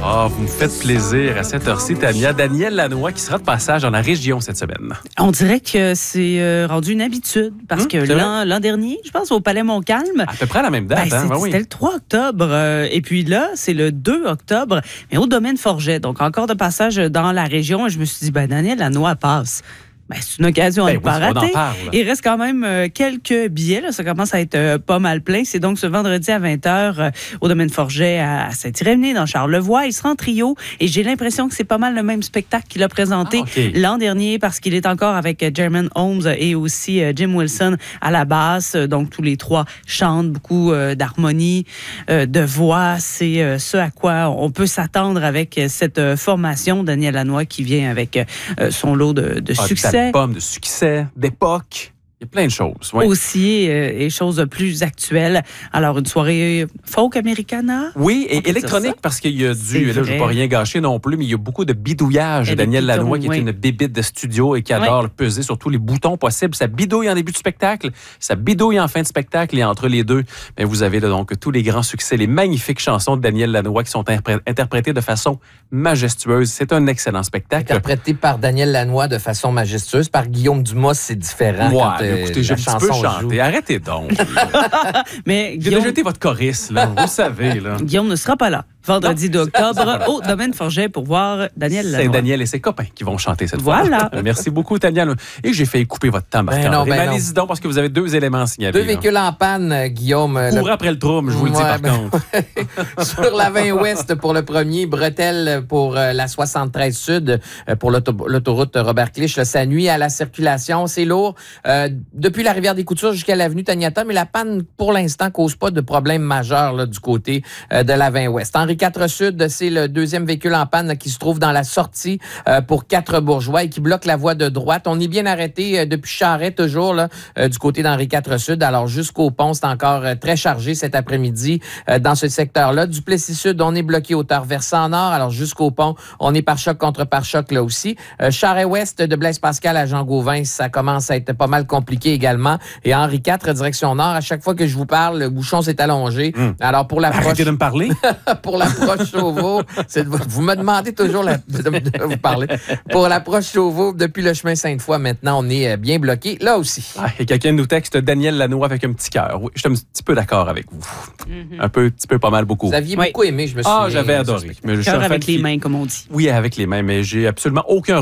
Ah, vous me faites plaisir à cette heure-ci, Tania. Daniel Lanois qui sera de passage dans la région cette semaine. On dirait que c'est rendu une habitude parce que l'an dernier, je pense, au Palais Montcalm. À peu près à la même date. C'était le 3 octobre. Et puis là, c'est le 2 octobre, mais au domaine Forget. Donc, encore de passage dans la région. Et je me suis dit, Daniel Lanois passe. C'est une occasion à ne pas rater. Il reste quand même quelques billets. Là. Ça commence à être pas mal plein. C'est donc ce vendredi à 20h au domaine Forget à Saint-Irénée, dans Charlevoix. Il sera en trio et j'ai l'impression que c'est pas mal le même spectacle qu'il a présenté l'an dernier parce qu'il est encore avec Jermaine Holmes et aussi Jim Wilson à la basse. Donc, tous les trois chantent beaucoup d'harmonie, de voix. C'est ce à quoi on peut s'attendre avec cette formation. Daniel Lanois qui vient avec son lot de succès. De succès, d'époque. Il y a plein de choses. Oui. Aussi, et choses plus actuelles. Alors, une soirée folk americana? Oui, et électronique, parce qu'il y a là, je ne veux pas rien gâcher non plus, mais il y a beaucoup de bidouillage. Daniel Lanois, qui est une bébite de studio et qui adore peser sur tous les boutons possibles. Ça bidouille en début de spectacle, ça bidouille en fin de spectacle, et entre les deux, bien, vous avez là, donc tous les grands succès, les magnifiques chansons de Daniel Lanois qui sont interprétées de façon majestueuse. C'est un excellent spectacle. Interprété par Daniel Lanois de façon majestueuse. Par Guillaume Dumas, c'est différent. Écoutez, j'ai un petit peu chanté. Arrêtez donc. Mais Guillaume... J'ai jeté votre choriste, là. Vous savez, là. Guillaume ne sera pas là. Vendredi 2 octobre au domaine Forget pour voir Daniel Lanois. C'est Daniel et ses copains qui vont chanter cette fois. Voilà. Merci beaucoup, Daniel. Et j'ai fait couper votre temps, Marc-André. Allez-y donc, parce que vous avez 2 éléments à signaler. 2 véhicules en panne, Guillaume. Courez après le trouble, je vous le dis par contre. Sur la 20 Ouest pour le premier, bretelle pour la 73 Sud, pour l'autoroute Robert Clich. Ça nuit à la circulation, c'est lourd. Depuis la rivière des Coutures jusqu'à l'avenue Taniata, mais la panne, pour l'instant, cause pas de problème majeur là, du côté de la 20 Ouest. Henri IV Sud, c'est le deuxième véhicule en panne qui se trouve dans la sortie pour 4 Bourgeois et qui bloque la voie de droite. On est bien arrêté depuis Charret, toujours, là, du côté d'Henri IV Sud. Alors, jusqu'au pont, c'est encore très chargé cet après-midi dans ce secteur-là. Du Plessis Sud, on est bloqué hauteur versant nord. Alors, jusqu'au pont, on est pare-choc contre pare-choc là aussi. Charret-Ouest, de Blaise-Pascal à Jean-Gauvin, ça commence à être pas mal compliqué également. Et Henri IV, direction nord, à chaque fois que je vous parle, le bouchon s'est allongé. Alors, pour l'approche... Arrêtez de me parler. Pour l'approche Chauveau, vous me demandez toujours de vous parler. Pour l'approche Chauveau, depuis le chemin Sainte-Foy, maintenant, on est bien bloqué. Là aussi. Et quelqu'un nous texte Daniel Lanois avec un petit cœur. Oui, je suis un petit peu d'accord avec vous. Un petit peu, pas mal, beaucoup. Vous aviez beaucoup aimé, je me souviens. J'avais adoré. Cœur avec les mains, comme on dit. Oui, avec les mains, mais j'ai absolument aucun